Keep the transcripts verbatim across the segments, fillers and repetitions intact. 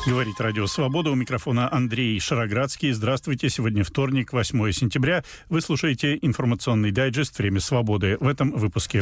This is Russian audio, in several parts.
Говорит Радио Свобода. У микрофона Андрей Шароградский. Здравствуйте. Сегодня вторник, восьмое сентября. Вы слушаете информационный дайджест «Время свободы». В этом выпуске.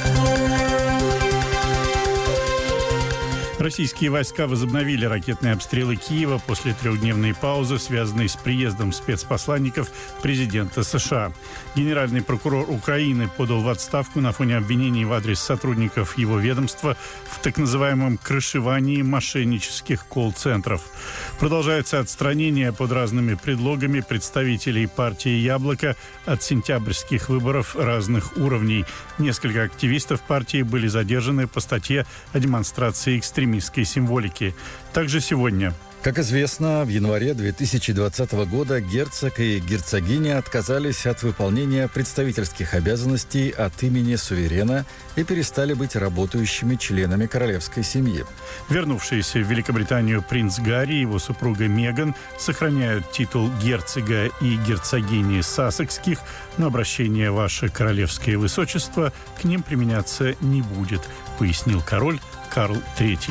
Российские войска возобновили ракетные обстрелы Киева после трехдневной паузы, связанной с приездом спецпосланников президента США. Генеральный прокурор Украины подал в отставку на фоне обвинений в адрес сотрудников его ведомства в так называемом крышевании мошеннических колл-центров. Продолжается отстранение под разными предлогами представителей партии «Яблоко» от сентябрьских выборов разных уровней. Несколько активистов партии были задержаны по статье о демонстрации экстремистской символики. Также сегодня. Как известно, в январе две тысячи двадцатого года герцог и герцогиня отказались от выполнения представительских обязанностей от имени суверена и перестали быть работающими членами королевской семьи. Вернувшиеся в Великобританию принц Гарри и его супруга Меган сохраняют титул герцога и герцогини Сассекских, но обращение «Ваше королевское высочество» к ним применяться не будет, пояснил король Карл Третий.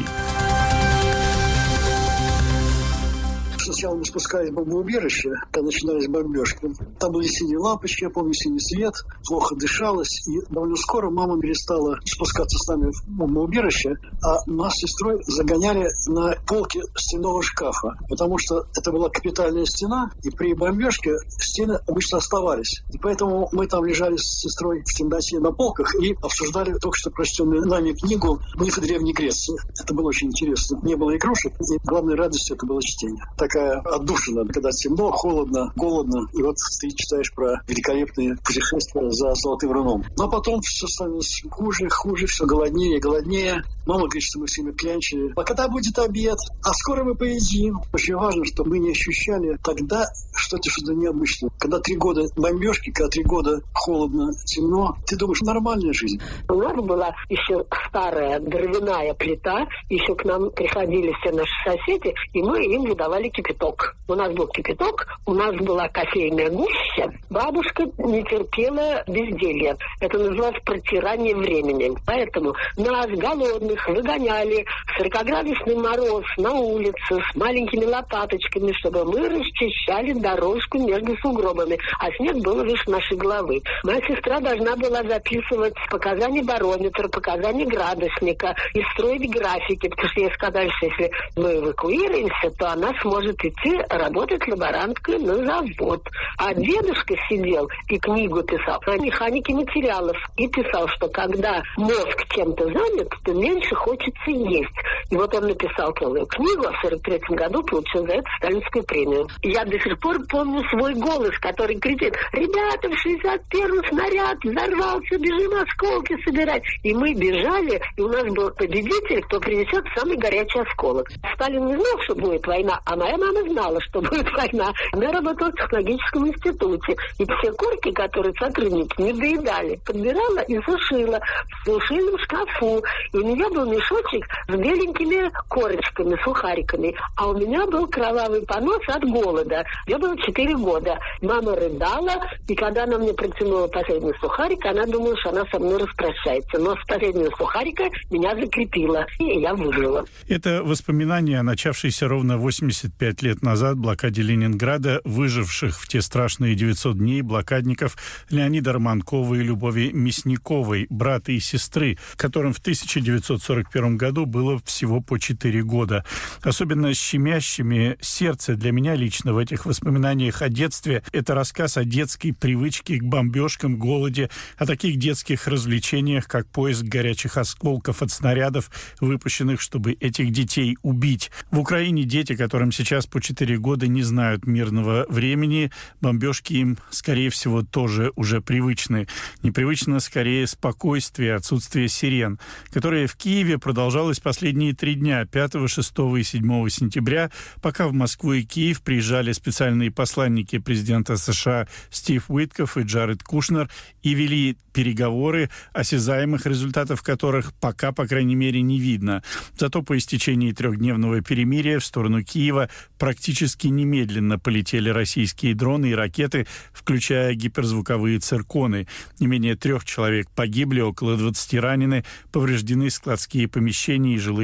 Сначала мы спускались в бомбоубежище, когда начинались бомбежки. Там были синие лампочки, я помню, синий свет, плохо дышалось. И довольно скоро мама перестала спускаться с нами в бомбоубежище, а нас с сестрой загоняли на полке стенного шкафа. Потому что это была капитальная стена, и при бомбежке стены обычно оставались. И поэтому мы там лежали с сестрой в темноте на полках и обсуждали только что прочтенную нами книгу «Мифы Древней Греции». Это было очень интересно. Не было игрушек, и главной радостью это было чтение. Такая отдушина, когда темно, холодно, голодно, и вот ты читаешь про великолепные путешествия за Золотым Руном. Но потом все становилось хуже, хуже, все голоднее, голоднее. Мама говорит, что мы все время клянчили. А когда будет обед? А скоро мы поедим. Очень важно, чтобы мы не ощущали тогда что-то, что-то необычное. Когда три года бомбежки, когда три года холодно, темно, ты думаешь, нормальная жизнь. У нас была еще старая дровяная плита, еще к нам приходили все наши соседи, и мы им выдавали кипяток. У нас был кипяток, у нас была кофейная гуща. Бабушка не терпела безделья. Это называлось протирание времени. Поэтому нас, голодных, выгоняли в сорокаградусный мороз на улице с маленькими лопаточками, чтобы мы расчищали дорожку между сугробами, а снег был выше нашей головы. Моя сестра должна была записывать показания барометра, показания градусника и строить графики, потому что ей сказали, что если мы эвакуируемся, то она сможет идти работать лаборанткой на завод. А дедушка сидел и книгу писал про механики материалов и писал, что когда мозг чем-то занят, то меньше хочется есть. И вот он написал целую книгу, а в сорок третьем году получил за это сталинскую премию. Я до сих пор помню свой голос, который кричит: «Ребята, в шестьдесят первый снаряд взорвался, бежим осколки собирать». И мы бежали, и у нас был победитель, кто принесет самый горячий осколок. Сталин не знал, что будет война, а моя мама знала, что будет война. Она работала в технологическом институте. И все корки, которые сотрудники не доедали, подбирала и сушила в сушильном шкафу. И у нее был мешочек с беленькими корочками, сухариками. А у меня был кровавый понос от голода. Мне было четыре года. Мама рыдала, и когда она мне протянула последний сухарик, она думала, что она со мной распрощается. Но с последнего сухарика меня закрепила, и я выжила. Это воспоминания, начавшиеся ровно восемьдесят пять лет назад блокаде Ленинграда, выживших в те страшные девятьсот дней блокадников Леонида Романкова и Любови Мясниковой, брата и сестры, которым в тысяча девятьсот сорок первом году было всего по четыре года. Особенно щемящими сердце для меня лично в этих воспоминаниях о детстве — это рассказ о детской привычке к бомбежкам, голоде, о таких детских развлечениях, как поиск горячих осколков от снарядов, выпущенных, чтобы этих детей убить. В Украине дети, которым сейчас по четыре года, не знают мирного времени. Бомбежки им, скорее всего, тоже уже привычны. Непривычно, скорее, спокойствие, отсутствие сирен, которое в Киеве продолжалось последние три дня, пятого, шестого и седьмого сентября, пока в Москву и Киев приезжали специальные посланники президента США Стив Уиткоф и Джаред Кушнер и вели переговоры, осязаемых результатов которых пока, по крайней мере, не видно. Зато по истечении трехдневного перемирия в сторону Киева практически немедленно полетели российские дроны и ракеты, включая гиперзвуковые цирконы. Не менее трех человек погибли, около двадцати ранены, повреждены складские помещения и жилые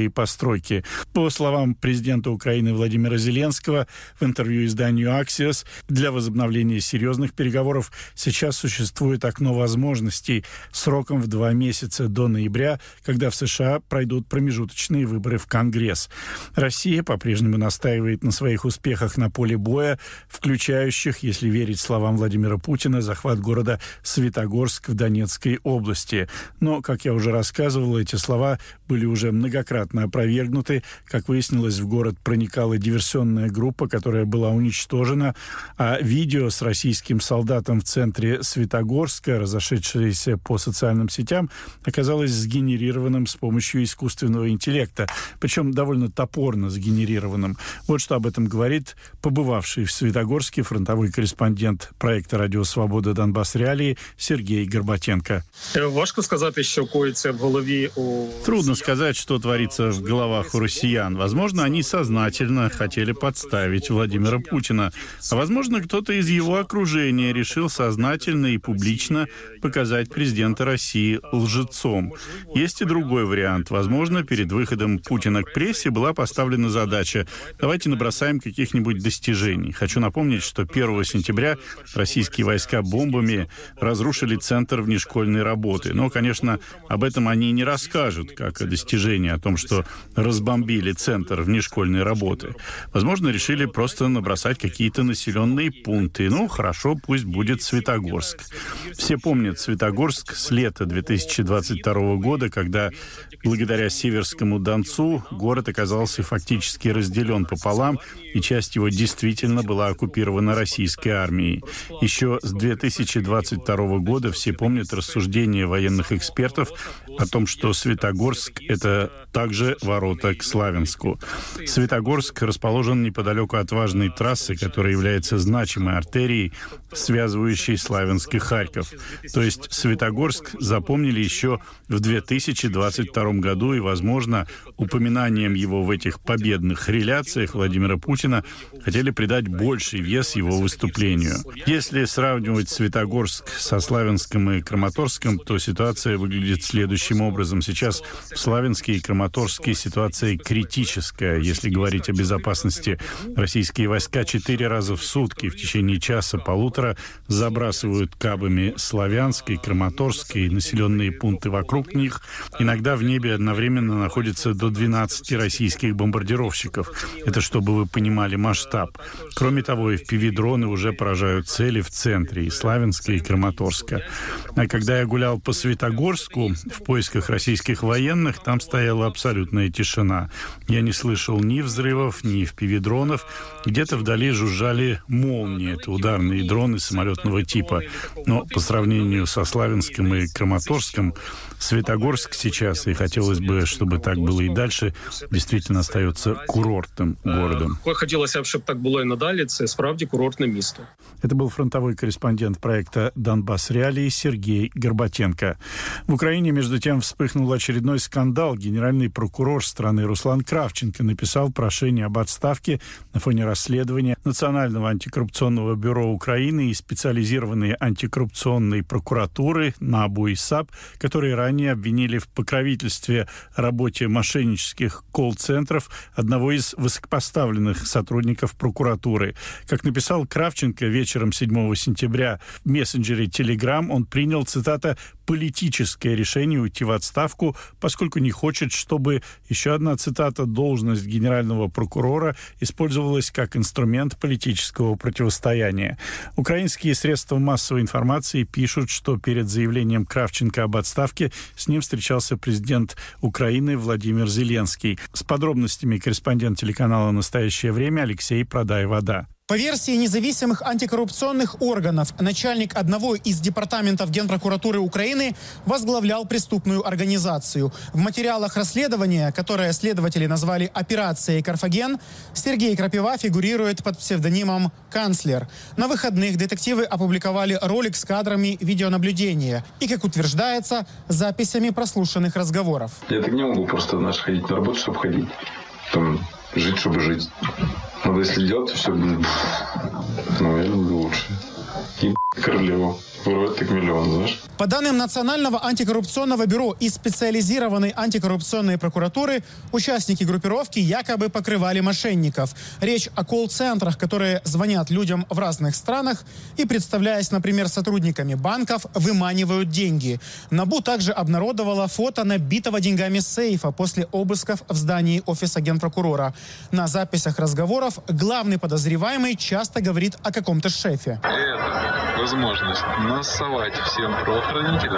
жилые постройки. По словам президента Украины Владимира Зеленского в интервью изданию Axios, для возобновления серьезных переговоров сейчас существует окно возможностей сроком в два месяца до ноября, когда в США пройдут промежуточные выборы в Конгресс. Россия по-прежнему настаивает на своих успехах на поле боя, включающих, если верить словам Владимира Путина, захват города Светогорск в Донецкой области. Но, как я уже рассказывал, эти слова были уже многократно опровергнуты. Как выяснилось, в город проникала диверсионная группа, которая была уничтожена, а видео с российским солдатом в центре Светогорска, разошедшееся по социальным сетям, оказалось сгенерированным с помощью искусственного интеллекта, причем довольно топорно сгенерированным. Вот что об этом говорит побывавший в Светогорске фронтовой корреспондент проекта «Радио Свобода. Донбасс Реалии» Сергей Горбатенко. Важко сказать, что коится в голове у... Трудно сказать, что творится в головах у россиян. Возможно, они сознательно хотели подставить Владимира Путина. А возможно, кто-то из его окружения решил сознательно и публично показать президента России лжецом. Есть и другой вариант. Возможно, перед выходом Путина к прессе была поставлена задача: давайте набросаем каких-нибудь достижений. Хочу напомнить, что первого сентября российские войска бомбами разрушили центр внешкольной работы. Но, конечно, об этом они не расскажут, как о достижении, о том, что разбомбили центр внешкольной работы. Возможно, решили просто набросать какие-то населенные пункты. Ну, хорошо, пусть будет Светогорск. Все помнят Светогорск с лета две тысячи двадцать второго года, когда благодаря Северскому Донцу город оказался фактически разделен пополам, и часть его действительно была оккупирована российской армией. Еще с две тысячи двадцать второго года все помнят рассуждения военных экспертов о том, что Светогорск — это также ворота к Славянску. Светогорск расположен неподалеку от важной трассы, которая является значимой артерией, связывающей Славянск и Харьков. То есть Светогорск запомнили еще в две тысячи двадцать втором году, и, возможно, упоминанием его в этих победных реляциях Владимира Путина хотели придать больший вес его выступлению. Если сравнивать Светогорск со Славянском и Краматорском, то ситуация выглядит следующим образом. Сейчас в Славянске и Краматорске ситуация критическая. Если говорить о безопасности, российские войска четыре раза в сутки в течение часа-полутора забрасывают кабами Славянск и Краматорск и населенные пункты вокруг них. Иногда в небе одновременно находится до двенадцати российских бомбардировщиков. Это чтобы вы понимали масштаб. Кроме того, эф пи ви-дроны уже поражают цели в центре и Славянска, и Краматорска. А когда я гулял по Светогорску в поисках российских военных, там стояла абсолютная тишина. Я не слышал ни взрывов, ни эф пи ви-дронов. Где-то вдали жужжали молнии. Это ударные дроны самолетного типа. Но по сравнению со Славянском и Краматорском, Светогорск сейчас, и хотелось бы, чтобы так было и дальше, действительно остается курортным городом. Хотелось бы, чтобы так было и надалі. Це справді курортне місто. Это был фронтовой корреспондент проекта «Донбасс Реалии» Сергей Горбатенко. В Украине, между тем, вспыхнул очередной скандал. Генеральный прокурор страны Руслан Кравченко написал прошение об отставке на фоне расследования Национального антикоррупционного бюро Украины и специализированной антикоррупционной прокуратуры НАБУ и САП, которые ранее обвинили в покровительстве работе мошеннических колл-центров одного из высокопоставленных сотрудников прокуратуры. Как написал Кравченко вечером седьмого сентября в мессенджере Telegram, он принял, цитата, «политическое решение уйти в отставку, поскольку не хочет, чтобы, еще одна цитата, должность генерального прокурора использовалась как инструмент политического противостояния». Украинские средства массовой информации пишут, что перед заявлением Кравченко об отставке с ним встречался президент Украины Владимир Зеленский. С подробностями корреспондент телеканала «Настоящее время» Алексей Продай-Вода. По версии независимых антикоррупционных органов, начальник одного из департаментов Генпрокуратуры Украины возглавлял преступную организацию. В материалах расследования, которое следователи назвали «Операцией Карфаген», Сергей Крапива фигурирует под псевдонимом «Канцлер». На выходных детективы опубликовали ролик с кадрами видеонаблюдения и, как утверждается, записями прослушанных разговоров. Я так не могу просто наш ходить на работу, чтобы ходить. там, жить, чтобы жить. Надо, если делать, то все будет, наверное, лучше. И королеву. Вырвать так миллион, знаешь? По данным Национального антикоррупционного бюро и специализированной антикоррупционной прокуратуры, участники группировки якобы покрывали мошенников. Речь о колл-центрах, которые звонят людям в разных странах и, представляясь, например, сотрудниками банков, выманивают деньги. НАБУ также обнародовала фото набитого деньгами сейфа после обысков в здании офиса генпрокурора. На записях разговоров главный подозреваемый часто говорит о каком-то шефе. Это возможность насовать всем правоохранителям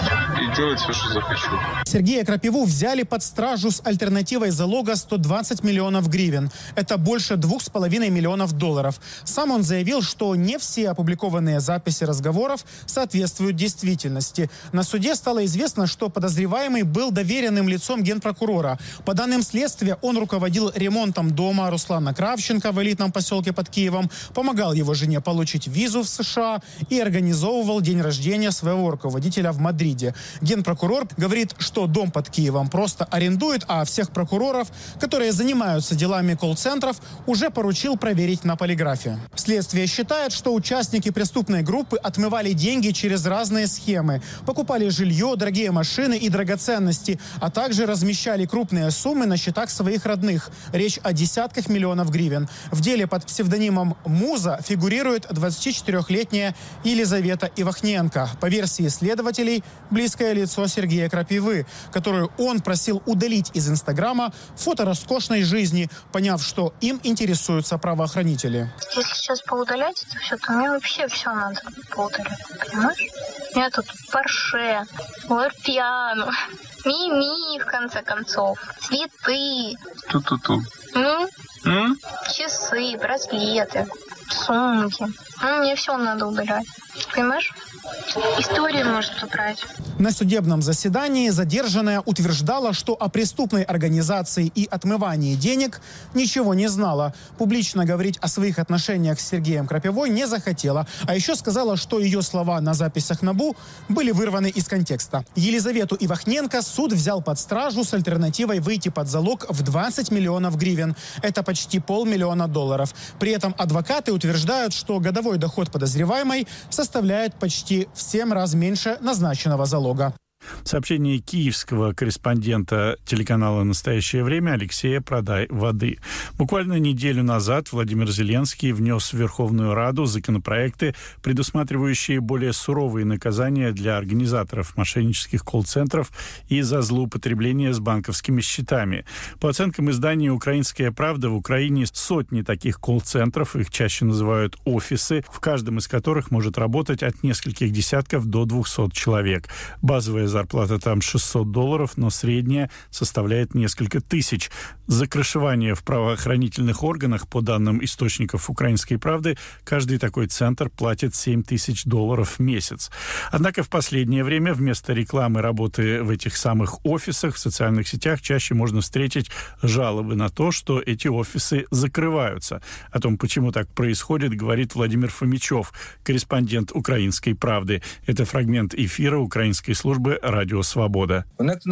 и делать все, что захочу. Сергея Крапиву взяли под стражу с альтернативой залога сто двадцать миллионов гривен. Это больше двух с половиной миллионов долларов. Сам он заявил, что не все опубликованные записи разговоров соответствуют действительности. На суде стало известно, что подозреваемый был доверенным лицом генпрокурора. По данным следствия, он руководил ремонтом дома Руслана Кравченко в элитном поселке под Киевом, помогал его жене получить визу в США и организовывал день рождения своего руководителя в Мадриде. Генпрокурор говорит, что дом под Киевом просто арендует, а всех прокуроров, которые занимаются делами колл-центров, уже поручил проверить на полиграфе. Следствие считает, что участники преступной группы отмывали деньги через разные схемы, покупали жилье, дорогие машины и драгоценности, а также размещали крупные суммы на счетах своих родных. Речь о десятках миллионов гривен. В деле под псевдонимом «Муза» фигурирует двадцатичетырёхлетняя Елизавета Ивахненко. По версии следователей, близкое лицо Сергея Крапивы, которую он просил удалить из Инстаграма фото роскошной жизни, поняв, что им интересуются правоохранители. Если сейчас поудалять это все, то мне вообще все надо поудалять, понимаешь? У меня тут Порше, Лорпиано, Мими, в конце концов, цветы. Ту-ту-ту. Ну, М? часы, браслеты, сумки. Ну, мне все надо удалять. Понимаешь? Историю может убрать. На судебном заседании задержанная утверждала, что о преступной организации и отмывании денег ничего не знала. Публично говорить о своих отношениях с Сергеем Крапивой не захотела. А еще сказала, что ее слова на записях НАБУ были вырваны из контекста. Елизавету Ивахненко суд взял под стражу с альтернативой выйти под залог в двадцать миллионов гривен. Это почти полмиллиона долларов. При этом адвокаты утверждают, что годовой доход подозреваемой составляет почти в семь раз меньше назначенного залога. Сообщение киевского корреспондента телеканала «Настоящее время» Алексея Продай-Воды. Буквально неделю назад Владимир Зеленский внес в Верховную Раду законопроекты, предусматривающие более суровые наказания для организаторов мошеннических колл-центров и за злоупотребление с банковскими счетами. По оценкам издания «Украинская правда», в Украине сотни таких колл-центров, их чаще называют офисы, в каждом из которых может работать от нескольких десятков до двухсот человек. Базовая зарплата там шестьсот долларов, но средняя составляет несколько тысяч. За крышевание в правоохранительных органах, по данным источников «Украинской правды», каждый такой центр платит семь тысяч долларов в месяц. Однако в последнее время вместо рекламы работы в этих самых офисах в социальных сетях чаще можно встретить жалобы на то, что эти офисы закрываются. О том, почему так происходит, говорит Владимир Фомичев, корреспондент «Украинской правды». Это фрагмент эфира украинской службы «Радио Свобода».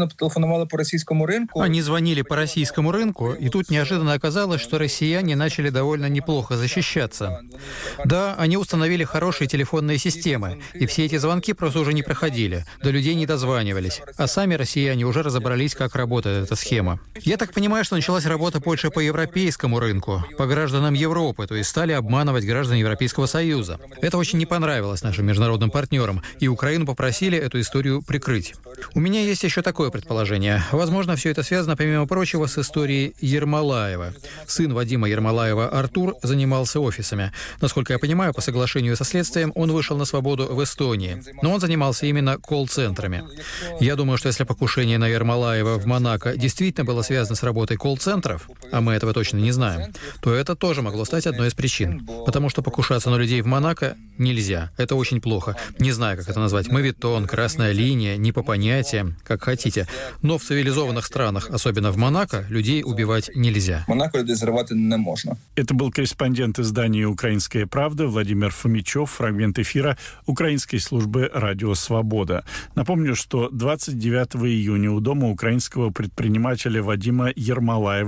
Они звонили по российскому рынку, и тут неожиданно оказалось, что россияне начали довольно неплохо защищаться. Да, они установили хорошие телефонные системы, и все эти звонки просто уже не проходили, до людей не дозванивались, а сами россияне уже разобрались, как работает эта схема. Я так понимаю, что началась работа больше по европейскому рынку, по гражданам Европы, то есть стали обманывать граждан Европейского Союза. Это очень не понравилось нашим международным партнерам, и Украину попросили эту историю прикрыть. У меня есть еще такое предположение. Возможно, все это связано, помимо прочего, с историей Ермолаева. Сын Вадима Ермолаева Артур занимался офисами. Насколько я понимаю, по соглашению со следствием, он вышел на свободу в Эстонии. Но он занимался именно колл-центрами. Я думаю, что если покушение на Ермолаева в Монако действительно было связано с работой колл-центров, а мы этого точно не знаем, то это тоже могло стать одной из причин. Потому что покушаться на людей в Монако нельзя. Это очень плохо. Не знаю, как это назвать. Моветон, красная линия, не по понятиям, как хотите. Но в цивилизованных странах, особенно в Монако, людей убивать нельзя. Монако людей взрывать не можно. Это был корреспондент издания «Украинская правда» Владимир Фомичев, фрагмент эфира украинской службы «Радио Свобода». Напомню, что двадцать девятого июня у дома украинского предпринимателя Вадима Ермолаева в Монако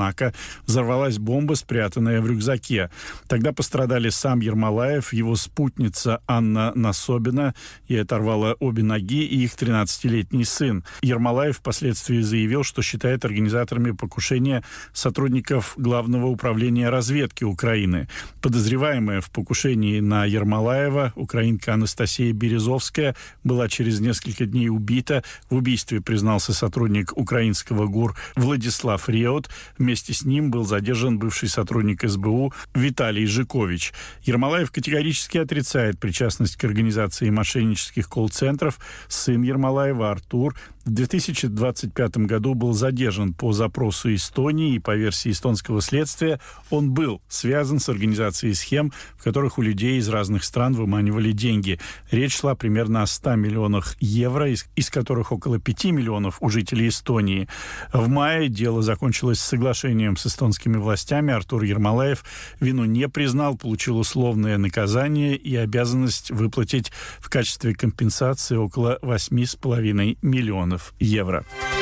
знака взорвалась бомба, спрятанная в рюкзаке. Тогда пострадали сам Ермолаев, его спутница Анна Насобина, ей оторвала обе ноги, и их тринадцатилетний сын. Ермолаев впоследствии заявил, что считает организаторами покушения сотрудников Главного управления разведки Украины. Подозреваемая в покушении на Ермолаева, украинка Анастасия Березовская, была через несколько дней убита. В убийстве признался сотрудник украинского ГУР Владислав Реут. Вместе с ним был задержан бывший сотрудник эс бэ у Виталий Жикович. Ермолаев категорически отрицает причастность к организации мошеннических колл-центров. Сын Ермолаева, Артур, в две тысячи двадцать пятом году был задержан по запросу Эстонии, и по версии эстонского следствия он был связан с организацией схем, в которых у людей из разных стран выманивали деньги. Речь шла примерно о ста миллионах евро, из, из которых около пяти миллионов у жителей Эстонии. В мае дело закончилось соглашением с эстонскими властями. Артур Ермолаев вину не признал, получил условное наказание и обязанность выплатить в качестве компенсации около восьми с половиной миллионов евро.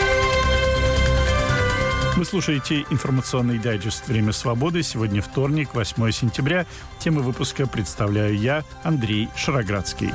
Вы слушаете информационный дайджест «Время свободы». Сегодня вторник, восьмое сентября. Темы выпуска представляю я, Андрей Шароградский.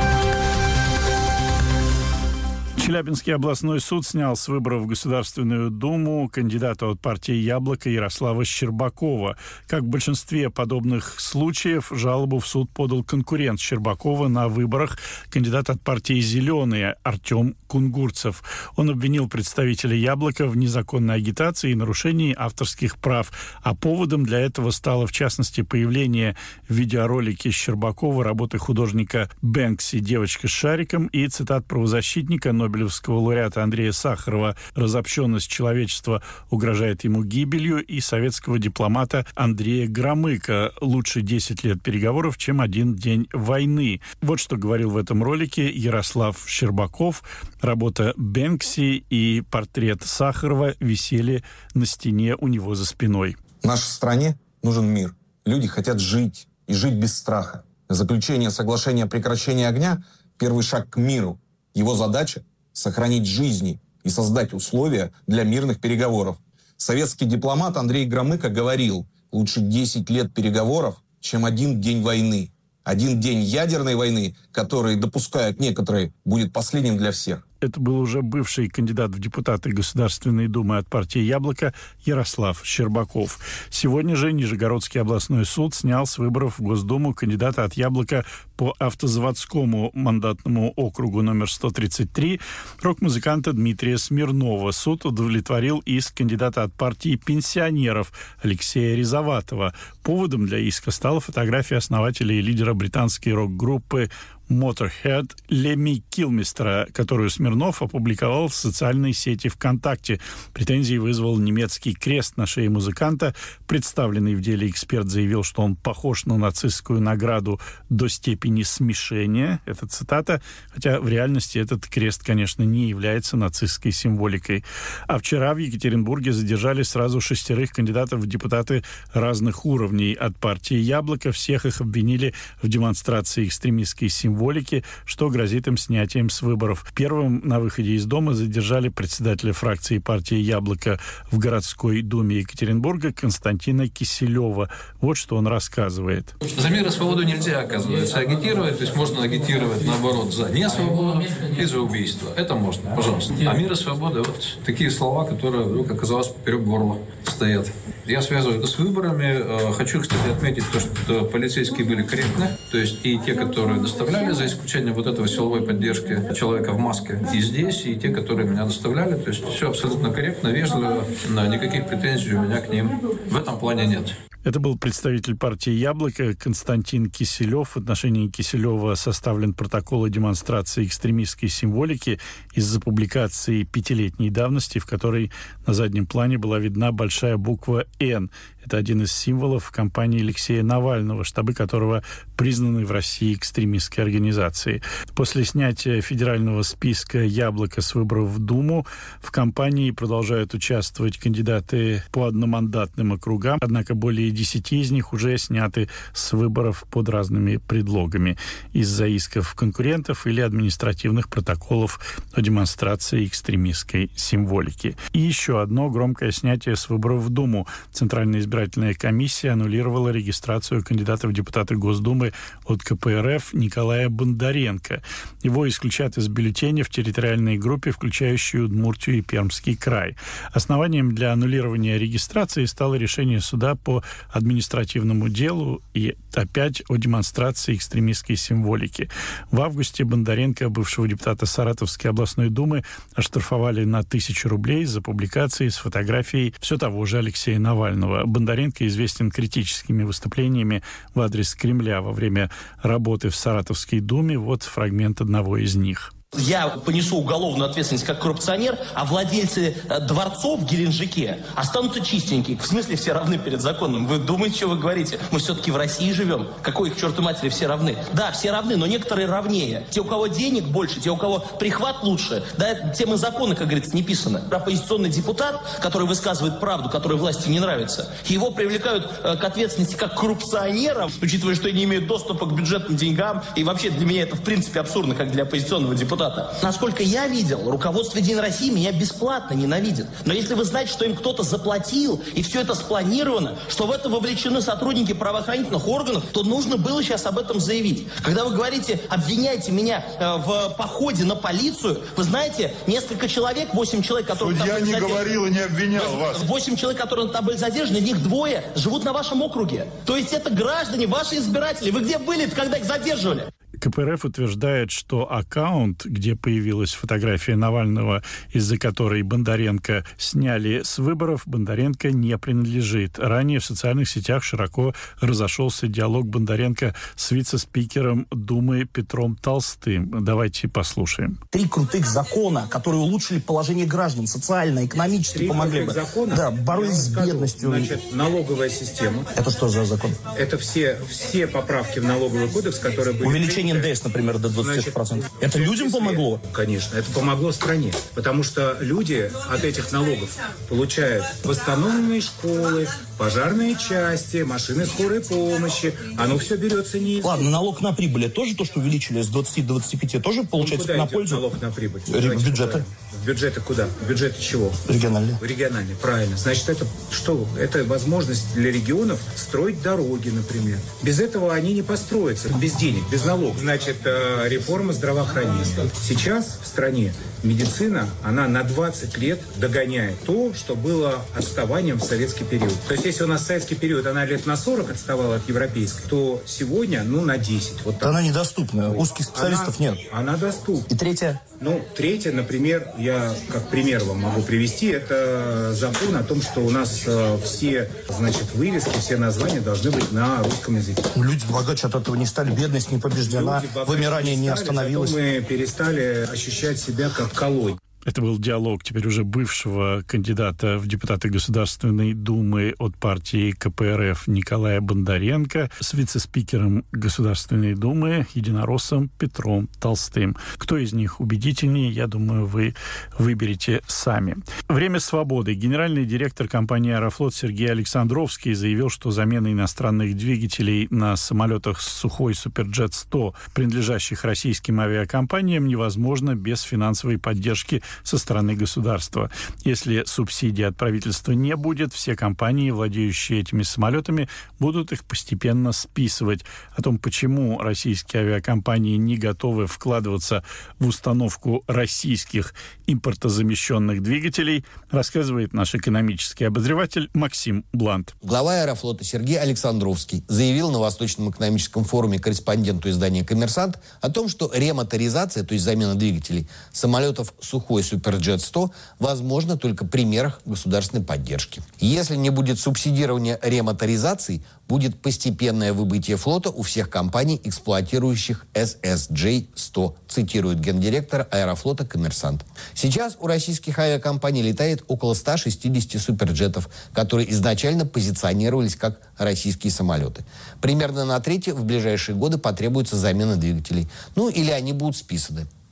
Челябинский областной суд снял с выборов в Государственную Думу кандидата от партии «Яблоко» Ярослава Щербакова. Как в большинстве подобных случаев, жалобу в суд подал конкурент Щербакова на выборах, кандидат от партии «Зеленые» Артем Кунгурцев. Он обвинил представителя «Яблока» в незаконной агитации и нарушении авторских прав. А поводом для этого стало, в частности, появление в видеоролике Щербакова работы художника Бэнкси «Девочка с шариком» и цитат правозащитника Нобелевского лауреата Андрея Сахарова «Разобщенность человечества угрожает ему гибелью» и советского дипломата Андрея Громыка «Лучше десять лет переговоров, чем один день войны». Вот что говорил в этом ролике Ярослав Щербаков. Работа Бэнкси и портрет Сахарова висели на стене у него за спиной. Нашей стране нужен мир. Люди хотят жить и жить без страха. Заключение соглашения о прекращении огня – первый шаг к миру. Его задача – сохранить жизни и создать условия для мирных переговоров. Советский дипломат Андрей Громыко говорил: лучше десять лет переговоров, чем один день войны. Один день ядерной войны, который допускают некоторые, будет последним для всех. Это был уже бывший кандидат в депутаты Государственной Думы от партии «Яблоко» Ярослав Щербаков. Сегодня же Нижегородский областной суд снял с выборов в Госдуму кандидата от «Яблока» по автозаводскому мандатному округу номер сто тридцать три рок-музыканта Дмитрия Смирнова. Суд удовлетворил иск кандидата от партии пенсионеров Алексея Резоватова. Поводом для иска стала фотография основателя и лидера британской рок-группы Motorhead Лемми Килмистера, которую Смирнов опубликовал в социальной сети ВКонтакте. Претензии вызвал немецкий крест на шее музыканта. Представленный в деле эксперт заявил, что он похож на нацистскую награду до степени смешения. Это цитата, хотя в реальности этот крест, конечно, не является нацистской символикой. А вчера в Екатеринбурге задержали сразу шестерых кандидатов в депутаты разных уровней от партии «Яблоко». Всех их обвинили в демонстрации экстремистской символики, что грозит им снятием с выборов. Первым на выходе из дома задержали председателя фракции партии «Яблоко» в городской думе Екатеринбурга Константина Киселева. Вот что он рассказывает. За мир и свободу нельзя, оказывается, агитировать. То есть можно агитировать, наоборот, за несвободу и за убийство. Это можно, пожалуйста. А мир и свобода — вот такие слова, которые вдруг оказалось поперек горла стоят. Я связываю это с выборами. Хочу, кстати, отметить то, что полицейские были корректны. То есть и те, которые доставляли, за исключением вот этого силовой поддержки человека в маске, и здесь, и те, которые меня доставляли. То есть все абсолютно корректно, вежливо. Никаких претензий у меня к ним в этом плане нет. Это был представитель партии «Яблоко» Константин Киселев. В отношении Киселева составлен протокол о демонстрации экстремистской символики из-за публикации пятилетней давности, в которой на заднем плане была видна большая буква «Н». Это один из символов кампании Алексея Навального, штабы которого признаны в России экстремистской организацией. После снятия федерального списка «Яблоко» с выборов в Думу в кампании продолжают участвовать кандидаты по одномандатным округам. Однако более десяти из них уже сняты с выборов под разными предлогами из-за исков конкурентов или административных протоколов о демонстрации экстремистской символики. И еще одно громкое снятие с выборов в Думу. Центральная избирательная комиссия аннулировала регистрацию кандидата в депутаты Госдумы от ка пэ эр эф Николая Бондаренко. Его исключат из бюллетеня в территориальной группе, включающей Удмуртию и Пермский край. Основанием для аннулирования регистрации стало решение суда по административному делу и опять о демонстрации экстремистской символики. В августе Бондаренко, бывшего депутата Саратовской областной думы, оштрафовали на тысячу рублей за публикации с фотографией все того же Алексея Навального. Бондаренко известен критическими выступлениями в адрес Кремля во время работы в Саратовской думе. Вот фрагмент одного из них. Я понесу уголовную ответственность как коррупционер, а владельцы дворцов в Геленджике останутся чистенькие. В смысле все равны перед законом? Вы думаете, что вы говорите? Мы все-таки в России живем. Какой их, черту матери, все равны? Да, все равны, но некоторые равнее. Те, у кого денег больше, те, у кого прихват лучше. Да, тем и законы, как говорится, не писаны. Оппозиционный депутат, который высказывает правду, которая власти не нравится, его привлекают э, к ответственности как коррупционера, учитывая, что они не имеют доступа к бюджетным деньгам. И вообще для меня это, в принципе, абсурдно, как для оппозиционного депутата. Насколько я видел, руководство «Единой России» меня бесплатно ненавидит. Но если вы знаете, что им кто-то заплатил, и все это спланировано, что в это вовлечены сотрудники правоохранительных органов, то нужно было сейчас об этом заявить. Когда вы говорите, обвиняете меня э, в походе на полицию, вы знаете, несколько человек, восемь человек, которые Судья там были не задержаны, говорил и не обвинял вас. Восемь человек, которые там были задержаны, из них двое живут на вашем округе. То есть это граждане, ваши избиратели. Вы где были, когда их задерживали? ка пэ эр эф утверждает, что аккаунт, где появилась фотография Навального, из-за которой Бондаренко сняли с выборов, Бондаренко не принадлежит. Ранее в социальных сетях широко разошелся диалог Бондаренко с вице-спикером Думы Петром Толстым. Давайте послушаем. Три крутых закона, которые улучшили положение граждан, социально, экономически Три помогли бы. Закона, да, боролись с бедностью. Значит, налоговая система. Это что за закон? Это все, все поправки в налоговый кодекс, которые были... Увеличение эн дэ эс, например, до двадцати процентов. Значит, это людям числе, помогло? Конечно, это помогло стране. Потому что люди от этих налогов получают восстановленные школы, пожарные части, машины скорой помощи. Оно все берется не из... Ладно, налог на прибыль тоже то, что увеличили с двадцати до двадцати пяти, тоже получается ну, на пользу? Налог на прибыль. В бюджеты? В бюджеты куда? В бюджеты чего? Региональные. Региональные, правильно. Значит, это что? Это возможность для регионов строить дороги, например. Без этого они не построятся. Без денег, без налогов. Значит, реформа здравоохранения. Сейчас в стране медицина, она на двадцать лет догоняет то, что было отставанием в советский период. То есть, если у нас в советский период она лет на сорок отставала от европейской, то сегодня, ну, на десять. Вот так. Она недоступна. Узких специалистов она, нет. Она доступна. И третья? Ну, третье, например, я как пример вам могу привести, это закон о том, что у нас э, все, значит, вывески, все названия должны быть на русском языке. Люди богаче от этого не стали, бедность не побеждена, вымирание не остановилось. Мы перестали ощущать себя как колония. Это был диалог теперь уже бывшего кандидата в депутаты Государственной Думы от партии ка пэ эр эф Николая Бондаренко с вице-спикером Государственной Думы единороссом Петром Толстым. Кто из них убедительнее, я думаю, вы выберете сами. Время свободы. Генеральный директор компании «Аэрофлот» Сергей Александровский заявил, что замена иностранных двигателей на самолетах Сухой Суперджет сто, принадлежащих российским авиакомпаниям, невозможно без финансовой поддержки со стороны государства. Если субсидий от правительства не будет, все компании, владеющие этими самолетами, будут их постепенно списывать. О том, почему российские авиакомпании не готовы вкладываться в установку российских импортозамещенных двигателей, рассказывает наш экономический обозреватель Максим Блант. Глава «Аэрофлота» Сергей Александровский заявил на Восточном экономическом форуме корреспонденту издания «Коммерсант» о том, что ремоторизация, то есть замена двигателей самолетов «Сухой Суперджет сто» возможно только при мерах государственной поддержки. Если не будет субсидирования ремоторизации, будет постепенное выбытие флота у всех компаний, эксплуатирующих эс эс джей сто, цитирует гендиректор «Аэрофлота» «Коммерсант». Сейчас у российских авиакомпаний летает около ста шестидесяти суперджетов, которые изначально позиционировались как российские самолеты. Примерно на трети в ближайшие годы потребуется замена двигателей. Ну или они будут списаны.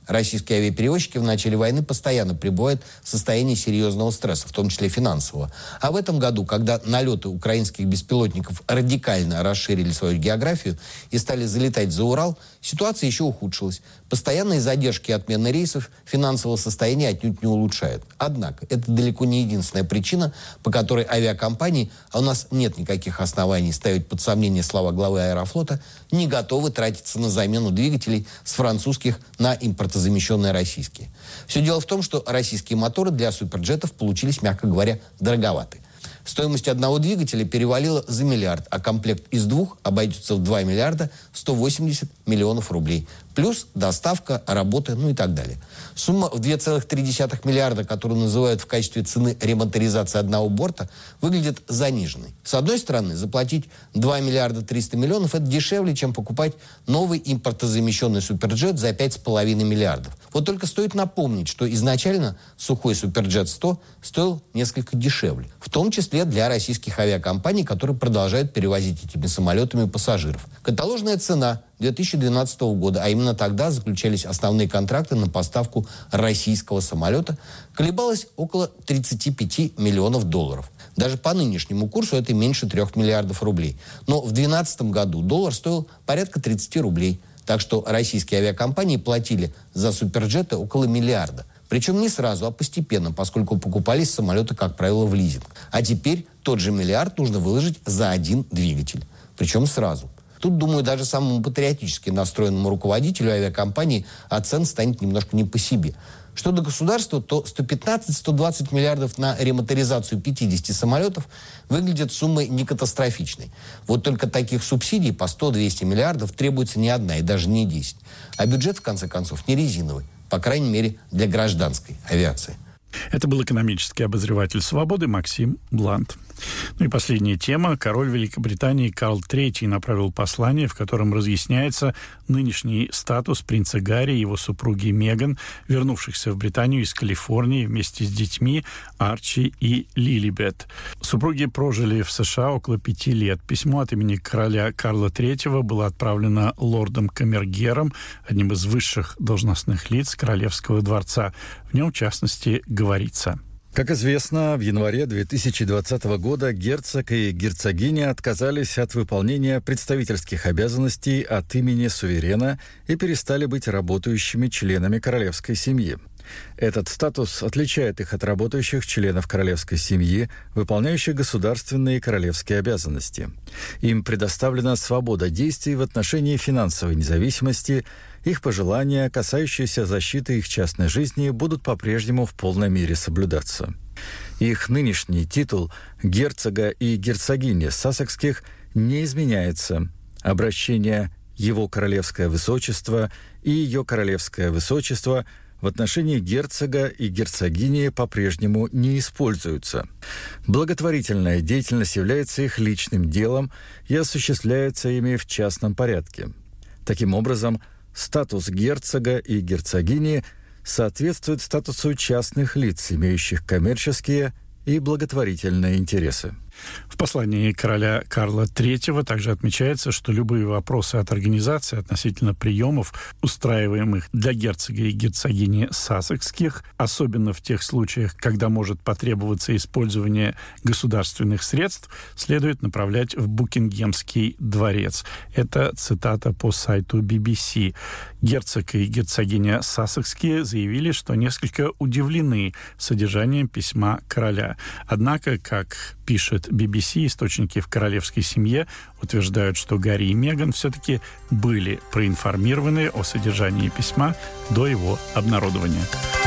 Российские авиаперевозчики в начале войны постоянно пребывают в состоянии серьезного стресса, в том числе финансового. А в этом году, когда налеты украинских беспилотников радикально расширили свою географию и стали залетать за Урал, ситуация еще ухудшилась. Постоянные задержки и отмены рейсов финансового состояния отнюдь не улучшают. Однако, это далеко не единственная причина, по которой авиакомпании, а у нас нет никаких оснований ставить под сомнение слова главы Аэрофлота, не готовы тратиться на замену двигателей с французских на импортозамещенные российские. Все дело в том, что российские моторы для суперджетов получились, мягко говоря, дороговаты. Стоимость одного двигателя перевалила за миллиард, а комплект из двух обойдется в два миллиарда сто восемьдесят миллионов рублей. Плюс доставка, работа, ну и так далее. Сумма в два целых три десятых миллиарда, которую называют в качестве цены ремонтаризации одного борта, выглядит заниженной. С одной стороны, заплатить два миллиарда триста миллионов – это дешевле, чем покупать новый импортозамещенный суперджет за пять с половиной миллиардов. Вот только стоит напомнить, что изначально сухой суперджет сто стоил несколько дешевле. В том числе для российских авиакомпаний, которые продолжают перевозить этими самолетами пассажиров. Каталожная цена две тысячи двенадцатого года, а именно тогда заключались основные контракты на поставку российского самолета, колебалась около тридцати пяти миллионов долларов. Даже по нынешнему курсу это меньше трех миллиардов рублей. Но в две тысячи двенадцатом году доллар стоил порядка тридцати рублей. Так что российские авиакомпании платили за суперджеты около миллиарда. Причем не сразу, а постепенно, поскольку покупались самолеты, как правило, в лизинг. А теперь тот же миллиард нужно выложить за один двигатель. Причем сразу. Тут, думаю, даже самому патриотически настроенному руководителю авиакомпании от цен станет немножко не по себе. Что до государства, то сто пятнадцать - сто двадцать миллиардов на ремонтаризацию пятидесяти самолетов выглядят суммой не катастрофичной. Вот только таких субсидий по сто - двести миллиардов требуется не одна и даже не десять. А бюджет, в конце концов, не резиновый. По крайней мере, для гражданской авиации. Это был экономический обозреватель «Свободы» Максим Блант. Ну и последняя тема. Король Великобритании Карл третий направил послание, в котором разъясняется нынешний статус принца Гарри и его супруги Меган, вернувшихся в Британию из Калифорнии вместе с детьми Арчи и Лилибет. Супруги прожили в США около пяти лет. Письмо от имени короля Карла третьего было отправлено лордом Камергером, одним из высших должностных лиц Королевского дворца. В нем, в частности, говорится: Как известно, в январе две тысячи двадцатого года герцог и герцогиня отказались от выполнения представительских обязанностей от имени суверена и перестали быть работающими членами королевской семьи. Этот статус отличает их от работающих членов королевской семьи, выполняющих государственные и королевские обязанности. Им предоставлена свобода действий в отношении финансовой независимости. Их пожелания, касающиеся защиты их частной жизни, будут по-прежнему в полной мере соблюдаться. Их нынешний титул герцога и герцогини Сассекских не изменяется. Обращение «Его королевское высочество» и «Ее королевское высочество» в отношении герцога и герцогини по-прежнему не используются. Благотворительная деятельность является их личным делом и осуществляется ими в частном порядке. Таким образом, статус герцога и герцогини соответствует статусу частных лиц, имеющих коммерческие и благотворительные интересы. В послании короля Карла третьего также отмечается, что любые вопросы от организации относительно приемов, устраиваемых для герцога и герцогини Сассекских, особенно в тех случаях, когда может потребоваться использование государственных средств, следует направлять в Букингемский дворец. Это цитата по сайту би би си. Герцог и герцогиня Сассекские заявили, что несколько удивлены содержанием письма короля. Однако, как пишет би би си, источники в королевской семье утверждают, что Гарри и Меган все-таки были проинформированы о содержании письма до его обнародования.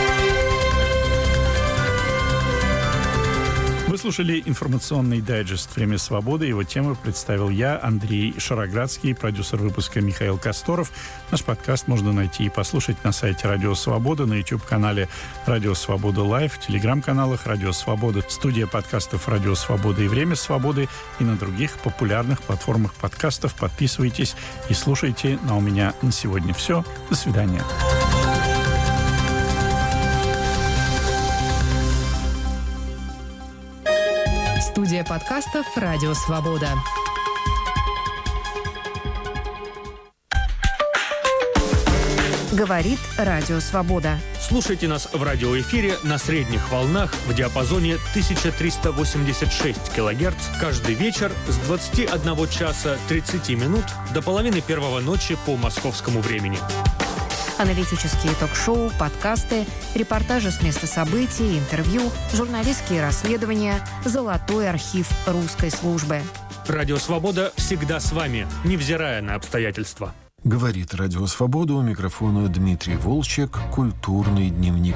Вы слушали информационный дайджест «Время свободы». Его тему представил я, Андрей Шароградский, продюсер выпуска Михаил Косторов. Наш подкаст можно найти и послушать на сайте Радио Свобода, на YouTube-канале Радио Свобода Лайв, в телеграм-каналах Радио Свобода, студия подкастов Радио Свобода и Время свободы и на других популярных платформах подкастов. Подписывайтесь и слушайте. Ну а у меня на сегодня все. До свидания. Студия подкастов «Радио Свобода». Говорит Радио Свобода. Слушайте нас в радиоэфире на средних волнах в диапазоне тысяча триста восемьдесят шесть килогерц каждый вечер с двадцати одного часа тридцати минут до половины первого ночи по московскому времени. Аналитические ток-шоу, подкасты, репортажи с места событий, интервью, журналистские расследования, золотой архив русской службы. Радио «Свобода» всегда с вами, невзирая на обстоятельства. Говорит Радио Свобода, у микрофона Дмитрий Волчек, «Культурный дневник».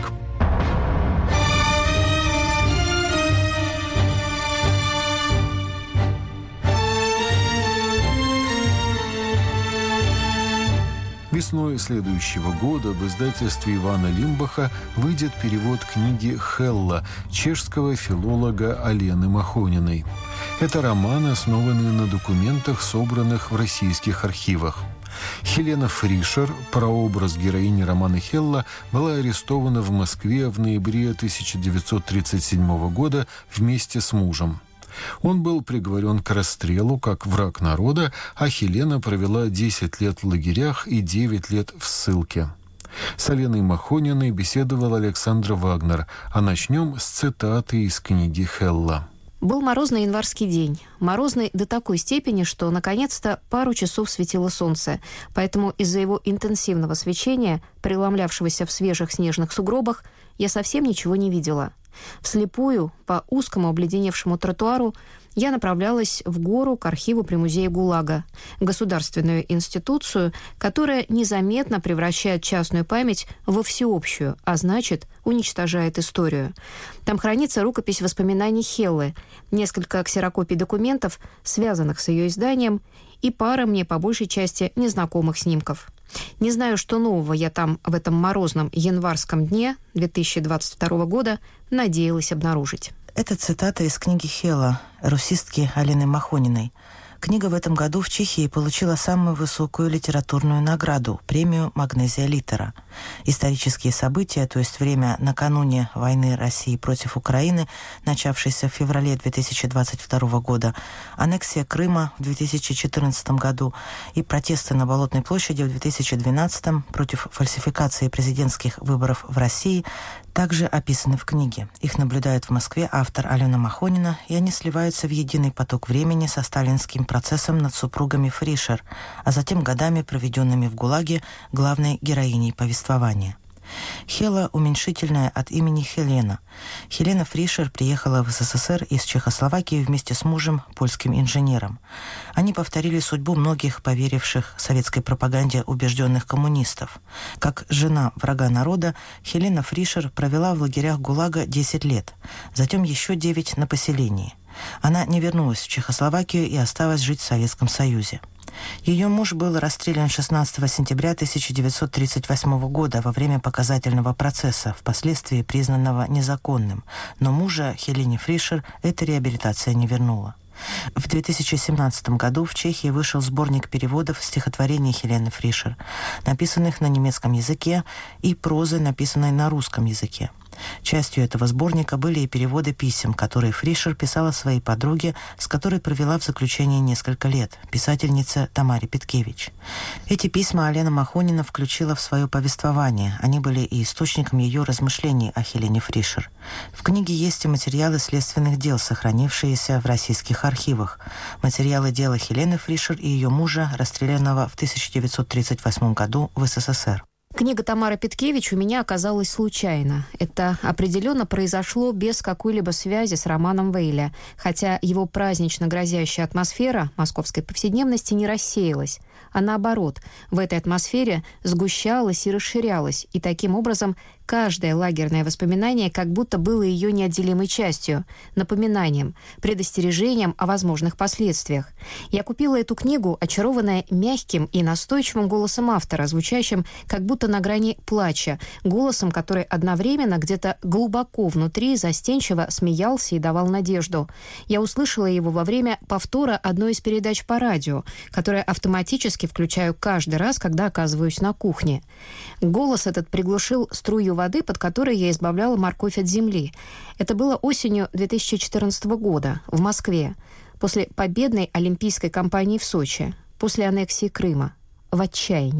Весной следующего года в издательстве Ивана Лимбаха выйдет перевод книги «Хелла» чешского филолога Алены Махониной. Это роман, основанный на документах, собранных в российских архивах. Хелена Фришер, прообраз героини романа «Хелла», была арестована в Москве в ноябре тысяча девятьсот тридцать седьмого года вместе с мужем. Он был приговорен к расстрелу как враг народа, а Хелена провела десять лет в лагерях и девять лет в ссылке. С Аленой Махониной беседовал Александр Вагнер, а начнем с цитаты из книги «Хелла». Был морозный январский день. Морозный до такой степени, что, наконец-то, пару часов светило солнце. Поэтому из-за его интенсивного свечения, преломлявшегося в свежих снежных сугробах, я совсем ничего не видела. Вслепую, по узкому обледеневшему тротуару, я направлялась в гору к архиву при музее ГУЛАГа, государственную институцию, которая незаметно превращает частную память во всеобщую, а значит, уничтожает историю. Там хранится рукопись воспоминаний Хеллы, несколько ксерокопий документов, связанных с ее изданием, и пара мне по большей части незнакомых снимков. Не знаю, что нового я там в этом морозном январском дне две тысячи двадцать второго года надеялась обнаружить. Это цитата из книги Хелла русистки Алены Махониной. Книга в этом году в Чехии получила самую высокую литературную награду – премию «Магнезия Литера». Исторические события, то есть время накануне войны России против Украины, начавшейся в феврале две тысячи двадцать второго года, аннексия Крыма в две тысячи четырнадцатом году и протесты на Болотной площади в две тысячи двенадцатом против фальсификации президентских выборов в России также описаны в книге. Их наблюдает в Москве автор Алена Махонина, и они сливаются в единый поток времени со сталинским процессом над супругами Фришер, а затем годами, проведенными в ГУЛАГе, главной героиней повествования. Хелла – уменьшительное от имени Хелена. Хелена Фришер приехала в СССР из Чехословакии вместе с мужем, польским инженером. Они повторили судьбу многих поверивших советской пропаганде убежденных коммунистов. Как жена врага народа, Хелена Фришер провела в лагерях ГУЛАГа десять лет, затем еще девять на поселении. Она не вернулась в Чехословакию и осталась жить в Советском Союзе. Ее муж был расстрелян шестнадцатого сентября тысяча девятьсот тридцать восьмого года во время показательного процесса, впоследствии признанного незаконным, но мужа Хелене Фришер эта реабилитация не вернула. В две тысячи семнадцатом году в Чехии вышел сборник переводов стихотворений Хелены Фришер, написанных на немецком языке, и прозы, написанной на русском языке. Частью этого сборника были и переводы писем, которые Фришер писала своей подруге, с которой провела в заключении несколько лет, писательнице Тамаре Петкевич. Эти письма Алена Махонина включила в свое повествование. Они были и источником ее размышлений о Хелене Фришер. В книге есть и материалы следственных дел, сохранившиеся в российских архивах. Материалы дела Хелены Фришер и ее мужа, расстрелянного в тысяча девятьсот тридцать восьмом году в СССР. Книга Тамары Петкевич у меня оказалась случайно. Это определенно произошло без какой-либо связи с романом Вейля, хотя его празднично грозящая атмосфера московской повседневности не рассеялась, а наоборот, в этой атмосфере сгущалась и расширялась, и таким образом каждое лагерное воспоминание как будто было ее неотделимой частью, напоминанием, предостережением о возможных последствиях. Я купила эту книгу, очарованная мягким и настойчивым голосом автора, звучащим как будто на грани плача, голосом, который одновременно где-то глубоко внутри застенчиво смеялся и давал надежду. Я услышала его во время повтора одной из передач по радио, которое автоматически включаю каждый раз, когда оказываюсь на кухне. Голос этот приглушил струю воды, под которой я избавляла морковь от земли. Это было осенью две тысячи четырнадцатого года в Москве, после победной олимпийской кампании в Сочи, после аннексии Крыма, в отчаянии.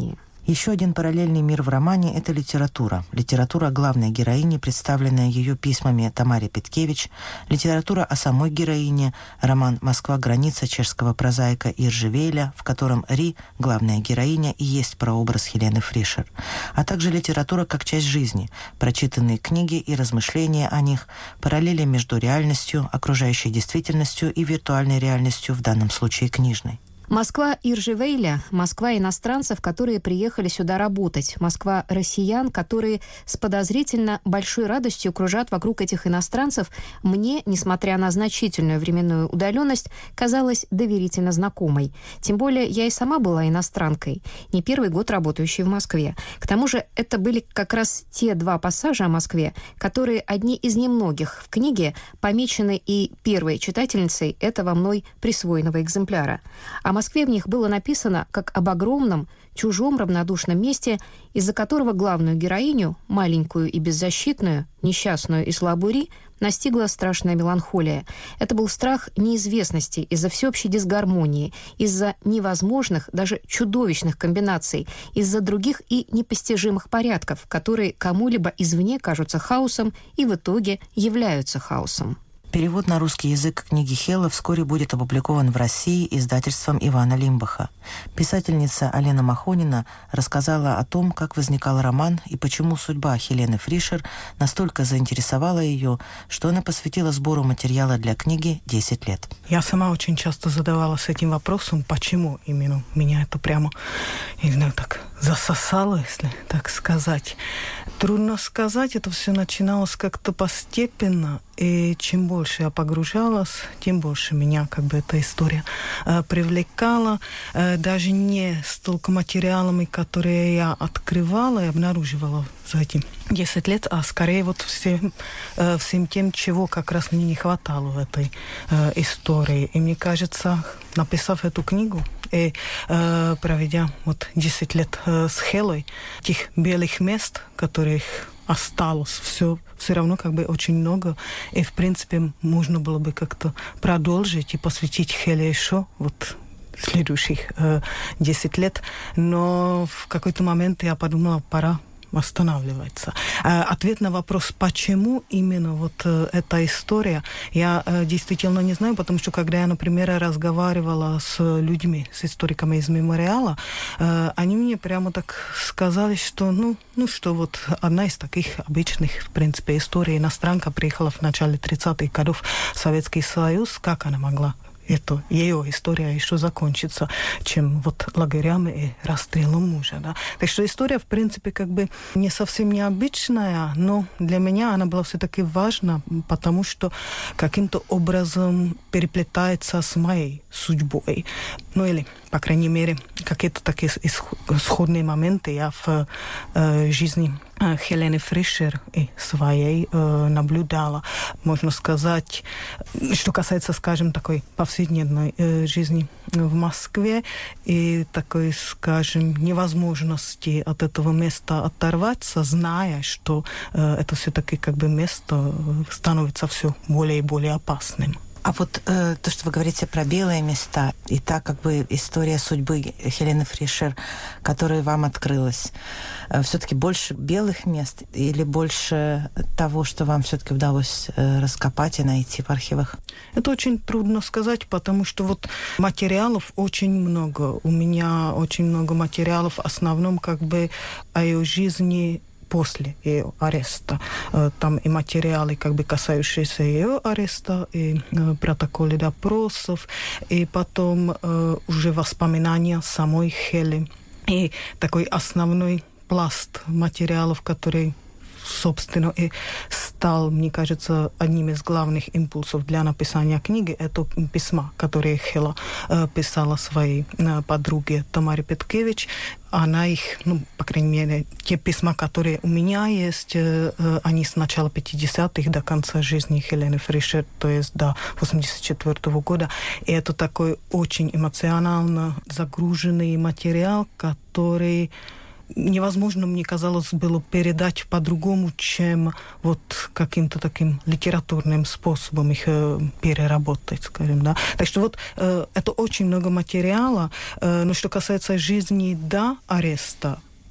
Еще один параллельный мир в романе – это литература. Литература главной героини, представленная ее письмами Тамаре Петкевич, литература о самой героине, роман «Москва. Граница» чешского прозаика Иржи Вейля, в котором Ри, главная героиня, и есть прообраз Хелены Фришер, а также литература как часть жизни, прочитанные книги и размышления о них, параллели между реальностью, окружающей действительностью и виртуальной реальностью, в данном случае книжной. Москва Иржи Вейля, Москва иностранцев, которые приехали сюда работать, Москва россиян, которые с подозрительно большой радостью кружат вокруг этих иностранцев, мне, несмотря на значительную временную удаленность, казалась доверительно знакомой. Тем более я и сама была иностранкой, не первый год работающей в Москве. К тому же это были как раз те два пассажа о Москве, которые одни из немногих в книге помечены и первой читательницей этого мной присвоенного экземпляра. О Москве в них было написано как об огромном, чужом, равнодушном месте, из-за которого главную героиню, маленькую и беззащитную, несчастную и слабую Ри, настигла страшная меланхолия. Это был страх неизвестности из-за всеобщей дисгармонии, из-за невозможных, даже чудовищных комбинаций, из-за других и непостижимых порядков, которые кому-либо извне кажутся хаосом и в итоге являются хаосом. Перевод на русский язык книги Хелла вскоре будет опубликован в России издательством Ивана Лимбаха. Писательница Алена Махонина рассказала о том, как возникал роман и почему судьба Хелены Фришер настолько заинтересовала ее, что она посвятила сбору материала для книги десять лет. Я сама очень часто задавалась этим вопросом, почему именно меня это прямо, не знаю, так засосало, если так сказать. Трудно сказать, это все начиналось как-то постепенно, и чем больше я погружалась, тем больше меня как бы эта история э, привлекала. Э, даже не столько материалами, которые я открывала и обнаруживала за эти десять лет, а скорее вот всем, э, всем тем, чего как раз мне не хватало в этой э, истории. И мне кажется, написав эту книгу и э, проведя вот десять лет э, с Хелой, этих белых мест, которых осталось все, все равно как бы очень много. И, в принципе, можно было бы как-то продолжить и посвятить Хеле еще вот следующих э, десять лет. Но в какой-то момент я подумала, пора останавливается. Ответ на вопрос, почему именно вот эта история, я действительно не знаю, потому что когда я, например, разговаривала с людьми, с историками из мемориала, они мне прямо так сказали, что ну, ну что вот одна из таких обычных, в принципе, историй. Иностранка приехала в начале тридцатых годов в Советский Союз, как она могла это, ее история еще закончится, чем вот лагерями и расстрелом мужа. Да? Так что история, в принципе, как бы не совсем необычная, но для меня она была все-таки важна, потому что каким-то образом переплетается с моей судьбой. Ну или, по крайней мере, какие-то такие исходные моменты я в э, жизни Хелены Фришер и своей э, наблюдала. Можно сказать, что касается, скажем, такой повседневной э, жизни в Москве и такой, скажем, невозможности от этого места оторваться, зная, что э, это все-таки как бы место становится все более и более опасным. А вот э, то, что вы говорите про белые места, и та как бы история судьбы Хелены Фришер, которая вам открылась, э, все-таки больше белых мест или больше того, что вам все-таки удалось э, раскопать и найти в архивах? Это очень трудно сказать, потому что вот материалов очень много. У меня очень много материалов, в основном как бы о ее жизни после ее ареста. Там и материалы, как бы касающиеся ее ареста, и э, протоколы допросов, и потом э, уже воспоминания самой Хели. И такой основной пласт материалов, который, собственно, и стал, мне кажется, одним из главных импульсов для написания книги, это письма, которые Хела э, писала своей э, подруге Тамаре Петкевич. Она их, ну, по крайней мере, те письма, которые у меня есть, э, э, они с начала пятидесятых до конца жизни Хелены Фришер, то есть до восемьдесят четвёртого года. И это такой очень эмоционально загруженный материал, который невозможно, мне казалось, было передать по-другому, чем вот каким-то таким литературным способом их э, переработать, скажем, да. Так что вот э, это очень много материала, э, но что касается жизни до ареста,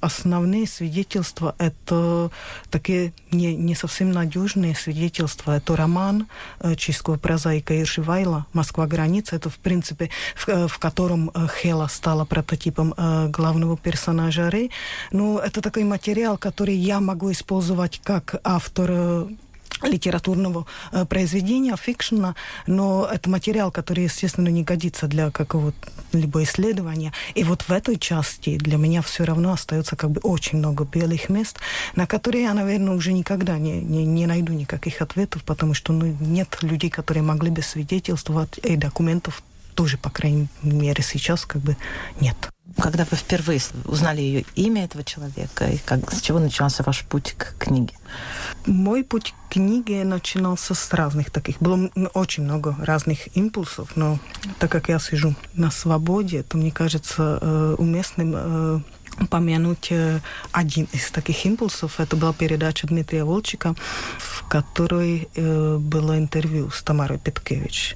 основные свидетельства — это такие не, не совсем надежные свидетельства. Это роман чешского прозаика Ирживайла «Москва граница». Это, в принципе, в, в котором Хела стала прототипом главного персонажа Рей. Но это такой материал, который я могу использовать как автор литературного э, произведения, фикшена, но это материал, который, естественно, не годится для какого-либо исследования. И вот в этой части для меня все равно остается как бы очень много белых мест, на которые я, наверное, уже никогда не, не, не найду никаких ответов, потому что ну, нет людей, которые могли бы свидетельствовать, и документов тоже, по крайней мере, сейчас как бы нет. Когда вы впервые узнали ее имя, этого человека, и как, с чего начался ваш путь к книге? Мой путь к книге начинался с разных таких. Было очень много разных импульсов, но так как я сижу на свободе, то мне кажется уместным упомянуть один из таких импульсов. Это была передача Дмитрия Волчика, в которой э, было интервью с Тамарой Петкевич.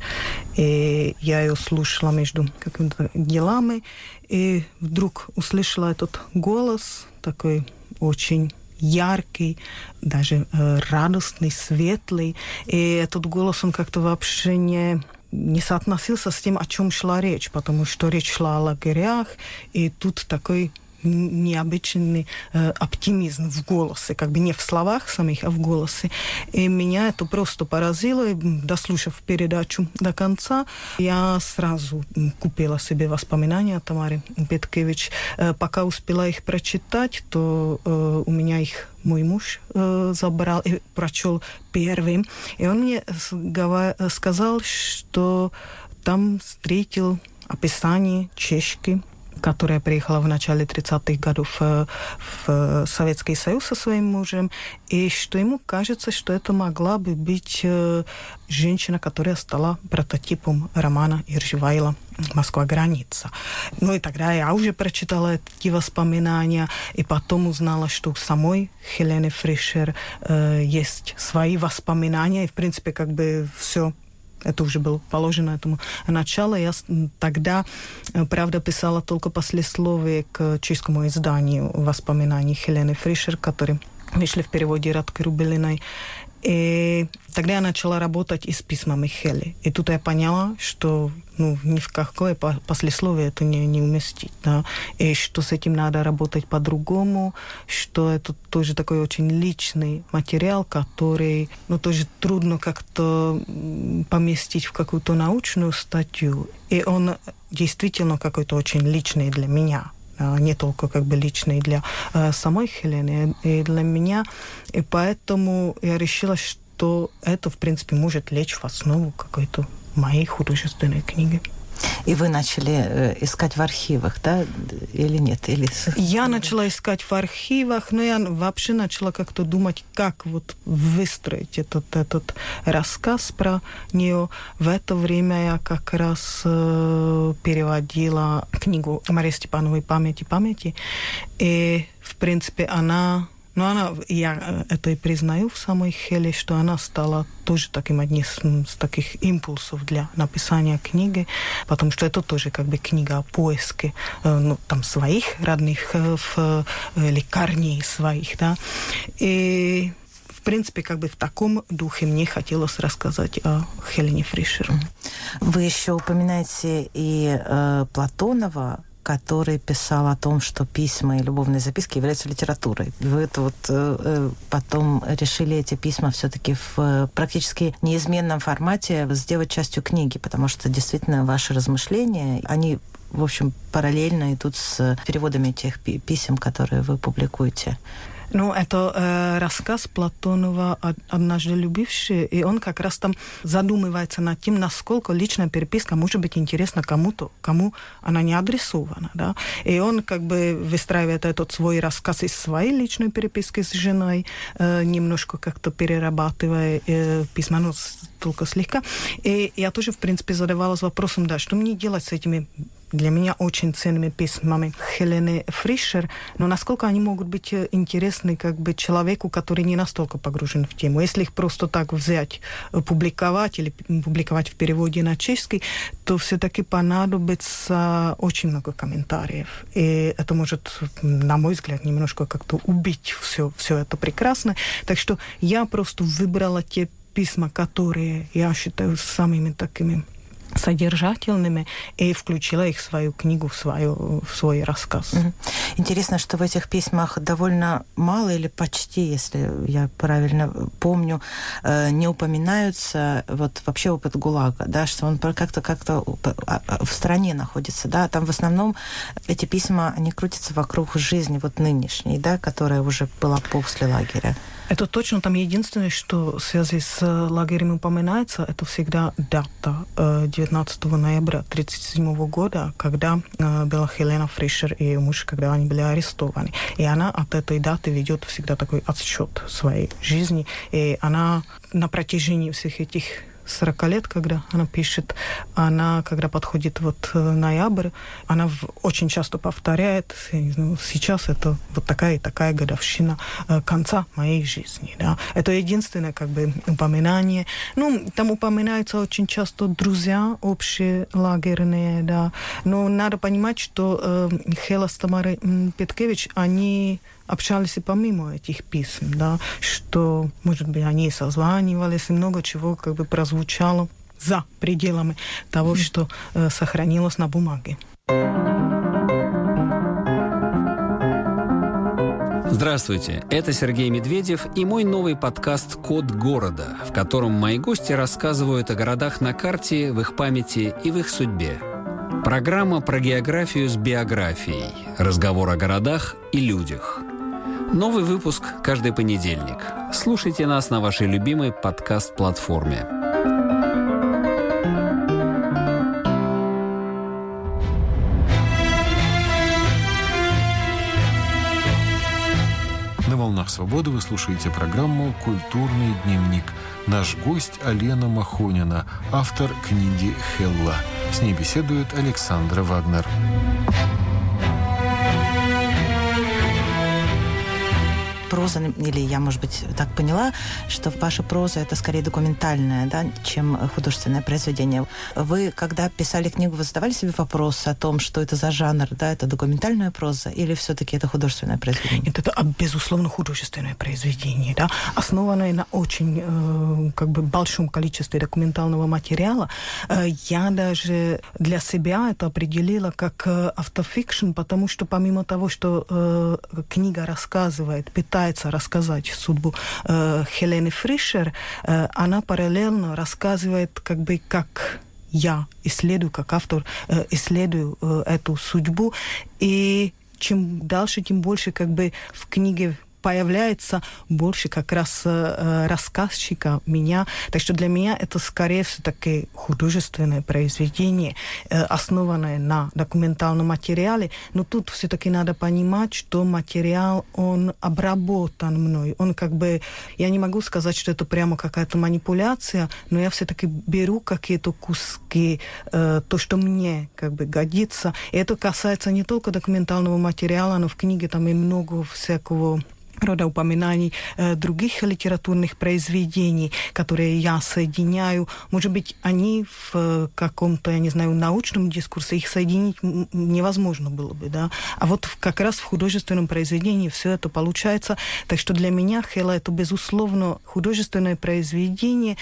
И я ее слушала между какими-то делами, и вдруг услышала этот голос, такой очень яркий, даже э, радостный, светлый. И этот голос, он как-то вообще не... не соотносился с тем, о чем шла речь, потому что речь шла о лагерях, и тут такой необычный э, оптимизм в голосе, как бы не в словах самих, а в голосе. И меня это просто поразило. И, дослушав передачу до конца, я сразу купила себе воспоминания Тамары Петкевич. Э, пока успела их прочитать, то э, у меня их мой муж э, забрал и прочел первым. И он мне сказал, что там встретил описание чешки, которая приехала в начале тридцатых годов в, в Советский Союз со своим мужем, и что ему кажется, что это могла бы быть э, женщина, которая стала прототипом романа Ирживайла «Москва граница». Ну и тогда я уже прочитала эти воспоминания, и потом узнала, что у самой Хелены Фришер э, есть свои воспоминания, и в принципе как бы все. Это уже было положено этому начало. Я тогда, правда, писала только послесловие к чешскому изданию воспоминаний Хелены Фришер, которые вышли в переводе Радки Рубелиной. И тогда я начала работать и с письмами Хели. И тут я поняла, что ну, ни в какое послесловие это не, не уместить. Да? И что с этим надо работать по-другому, что это тоже такой очень личный материал, который ну, тоже трудно как-то поместить в какую-то научную статью. И он действительно какой-то очень личный для меня. Не только как бы личный для э, самой Хелены, и для меня. И поэтому я решила, что это, в принципе, может лечь в основу какой-то моей художественной книги. И вы начали э, искать в архивах, да, или нет? Или... Я начала искать в архивах, но я вообще начала как-то думать, как вот выстроить этот, этот рассказ про нее. В это время я как раз э, переводила книгу Марии Степановой «Память и памяти». И, в принципе, она... Но она, я это и признаю в самой Хеле, что она стала тоже таким одним из, из таких импульсов для написания книги, потому что это тоже как бы книга о поиске ну, там, своих родных в лекарней своих, да. И в принципе, как бы в таком духе мне хотелось рассказать о Хелене Фришер. Вы еще упоминаете и э, Платонова, который писал о том, что письма и любовные записки являются литературой. Вы это вот э, потом решили эти письма все-таки в э, практически неизменном формате сделать частью книги, потому что действительно ваши размышления, они, в общем, параллельно идут с переводами тех писем, которые вы публикуете. Ну, это э, рассказ Платонова «Однажды любивший», и он как раз там задумывается над тем, насколько личная переписка может быть интересна кому-то, кому она не адресована, да. И он как бы выстраивает этот свой рассказ из своей личной переписки с женой, э, немножко как-то перерабатывая э, письма, ну, только слегка. И я тоже, в принципе, задавалась вопросом, да, что мне делать с этими для меня очень ценными письмами Хелены Фришер, но насколько они могут быть интересны как бы человеку, который не настолько погружен в тему. Если их просто так взять, публиковать или публиковать в переводе на чешский, то все-таки понадобится очень много комментариев. И это может, на мой взгляд, немножко как-то убить все, все это прекрасно. Так что я просто выбрала те письма, которые я считаю самыми такими содержательными, и включила их в свою книгу, в, свою, в свой рассказ. Mm-hmm. Интересно, что в этих письмах довольно мало, или почти, если я правильно помню, не упоминаются вот вообще опыт ГУЛАГа, да, что он как-то, как-то в стране находится, да, там в основном эти письма, они крутятся вокруг жизни вот нынешней, да, которая уже была после лагеря. Это точно, там единственное, что в связи с лагерем упоминается, это всегда дата девятнадцатого ноября тысяча девятьсот тридцать седьмого года, когда была Хелена Фришер и ее муж, когда они были арестованы. И она от этой даты ведет всегда такой отсчет своей жизни. И она на протяжении всех этих сорок лет, когда она пишет, она, когда подходит вот ноябрь, она в, очень часто повторяет, я не знаю, сейчас это вот такая и такая годовщина э, конца моей жизни. Да. Это единственное как бы упоминание. Ну, там упоминаются очень часто друзья общие, лагерные, да. Но надо понимать, что э, Хела с Тамарой Петкевич, они общались и помимо этих писем, да, что, может быть, они созванивались, и много чего как бы прозвучало за пределами того, mm. что э, сохранилось на бумаге. Здравствуйте, это Сергей Медведев и мой новый подкаст «Код города», в котором мои гости рассказывают о городах на карте, в их памяти и в их судьбе. Программа про географию с биографией, разговор о городах и людях. Новый выпуск каждый понедельник. Слушайте нас на вашей любимой подкаст-платформе. На «Волнах свободы» вы слушаете программу «Культурный дневник». Наш гость Алена Махонина, автор книги «Хелла». С ней беседует Александра Вагнер. Проза, или я, может быть, так поняла, что ваша проза — это скорее документальная, да, чем художественное произведение. Вы, когда писали книгу, вы задавали себе вопрос о том, что это за жанр, да, это документальная проза или все-таки это художественное произведение? Нет, это, безусловно, художественное произведение, да, основанное на очень, э, как бы, большом количестве документального материала. Э, я даже для себя это определила как э, автофикшн, потому что помимо того, что э, книга рассказывает, пытается рассказать судьбу э, Хелены Фришер, э, она параллельно рассказывает, как бы, как я исследую, как автор э, исследую э, эту судьбу. И чем дальше, тем больше, как бы, в книге появляется больше как раз э, рассказчика, меня. Так что для меня это скорее все-таки художественное произведение, э, основанное на документальном материале. Но тут все-таки надо понимать, что материал, он обработан мной. Он как бы, я не могу сказать, что это прямо какая-то манипуляция, но я все-таки беру какие-то куски, э, то, что мне как бы годится. И это касается не только документального материала, но в книге там и много всякого рода упоминаний э, других литературных произведений, которые я соединяю. Может быть, они в э, каком-то, я не знаю, научном дискурсе, их соединить невозможно было бы, да. А вот в, как раз в художественном произведении все это получается. Так что для меня Хелла — это, безусловно, художественное произведение,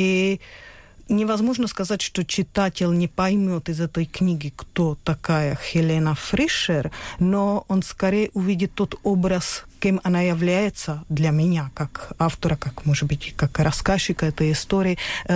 и невозможно сказать, что читатель не поймет из этой книги, кто такая Хелена Фришер, но он скорее увидит тот образ, кем она является для меня, как автора, как, может быть, как рассказчика этой истории.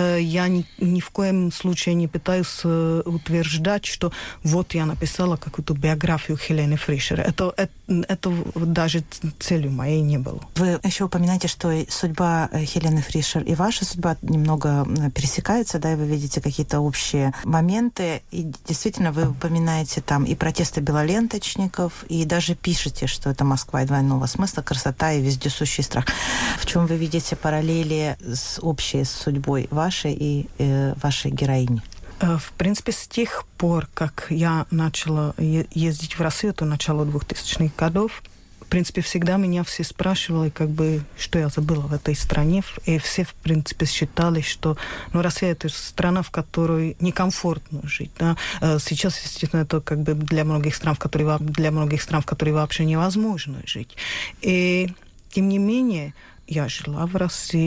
Я ни, ни в коем случае не пытаюсь утверждать, что вот я написала какую-то биографию Хелены Фришер. Это, это, это даже целью моей не было. Вы еще упоминаете, что судьба Хелены Фришер и ваша судьба немного пересекается, да, и вы видите какие-то общие моменты. И действительно, вы упоминаете там и протесты белоленточников, и даже пишете, что это Москва и двойного смысла, красота и вездесущий страх. В чем вы видите параллели с общей с судьбой вашей и э, вашей героини? В принципе, с тех пор, как я начала ездить в Россию, это начало двухтысячных годов, в принципе, всегда меня все спрашивали, как бы, что я забыла в этой стране. И все, в принципе, считали, что ну, Россия — это страна, в которой некомфортно жить. Да? Сейчас, естественно, это как бы для многих стран, в которых, для многих стран, в которых вообще невозможно жить. И, тем не менее, я жила в России.